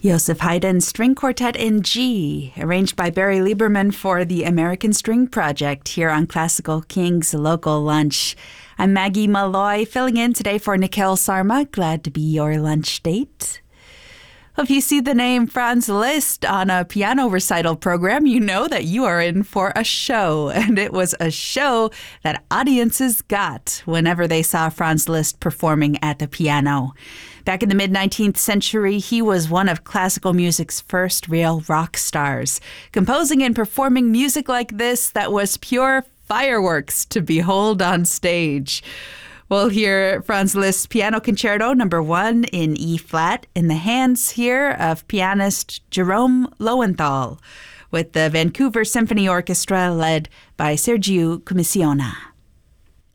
Joseph Haydn String Quartet in G, arranged by Barry Lieberman for the American String Project here on Classical King's Local Lunch. I'm Maggie Malloy, filling in today for Nikhil Sarma. Glad to be your lunch date. If you see the name Franz Liszt on a piano recital program, you know that you are in for a show. And it was a show that audiences got whenever they saw Franz Liszt performing at the piano. Back in the mid-19th century, he was one of classical music's first real rock stars, composing and performing music like this that was pure fireworks to behold on stage. We'll hear Franz Liszt's Piano Concerto No. 1 in E-flat in the hands here of pianist Jerome Lowenthal with the Vancouver Symphony Orchestra led by Sergiu Comissiona.